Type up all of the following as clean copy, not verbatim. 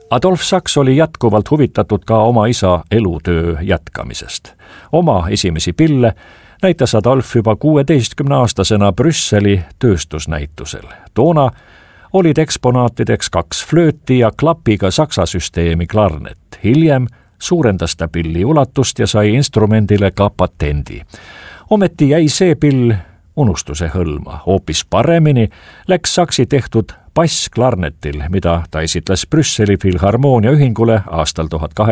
Adolf Sachs oli jätkuvalt huvitatud ka oma isa elutöö jätkamisest. Oma esimesi pille näitas Adolf juba 16-aastasena Brüsseli tööstusnäitusel. Toona olid eksponaatideks 2 flööti ja klapiga saksa süsteemi klarnet. Hiljem suurendas ta pilli ulatust ja sai instrumendile ka patendi. Ometi jäi see pill unustuse hõlma. Hoopis paremini läks Sachsi tehtud bassklarnetil, mida ta esitles Brüsseli Filharmoonia ühingule aastal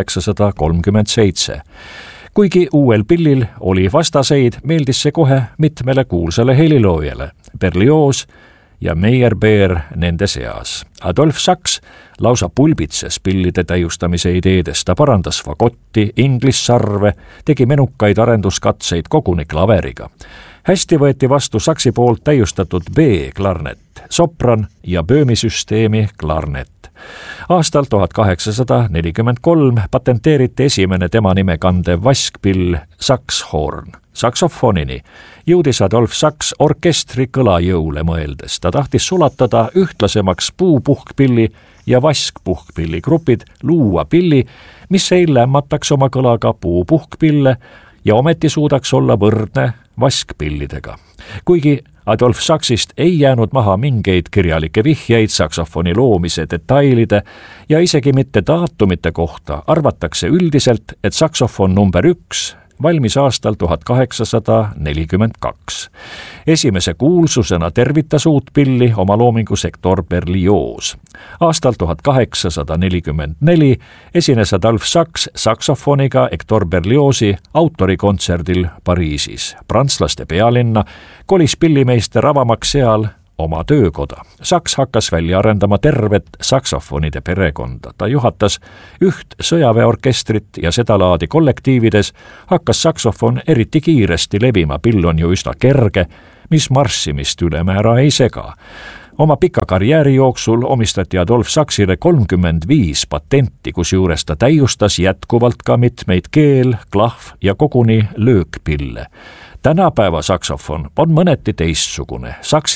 1837. Kuigi uuel pillil oli vastaseid, meeldis see kohe mitmele kuulsale heliloojale. Berlioz ja Meyerbeer nende seas. Adolf Sachs lausa pulbitses pillide täiustamise ideedest. Ta parandas fagotti, inglissarve, tegi menukaid arenduskatseid koguni klaveriga. Hästi võeti vastu Sachsi poolt täiustatud B-klarnet, sopran ja böömisüsteemi klarnet. Aastal 1843 patenteeriti esimene tema nime kandev vaskpill Saxhorn. Saksofonini jõudis Adolf Sachs orkestri kõlajõule mõeldes. Ta tahtis sulatada ühtlasemaks puupuhkpilli ja vaskpuhkpilli grupid, luua pilli, mis ei lämmataks oma kõlaga puupuhkpille ja ometi suudaks olla võrdne vaskpillidega. Kuigi Adolf Sachsist ei jäänud maha mingeid kirjalikke vihjeid saksofoni loomise detailide ja isegi mitte daatumite kohta, arvatakse üldiselt, et saksofon number 1 valmis aastal 1842. Esimese kuulsusena tervitas uut pilli oma loomingu Hector Berlioz. Aastal 1844 esines Adolf Sachs saksofoniga Hector Berliozi autorikontserdil Pariisis. Prantslaste pealinna kolis pillimeister avamaks seal oma töökoda. Sachs hakkas välja arendama tervet saksofonide perekonda. Ta juhatas üht sõjaväeorkestrit ja sedalaadi kollektiivides hakkas saksofon eriti kiiresti levima. Pill on ju üsna kerge, mis marssimist ülemäära ei sega. Oma pika karjääri jooksul omistati Adolf Sachsile 35 patenti, kusjuures ta täiustas jätkuvalt ka mitmeid keel-, klahv- ja koguni löökpille. Tänapäeva saksofon on mõneti teistsugune. Sachsi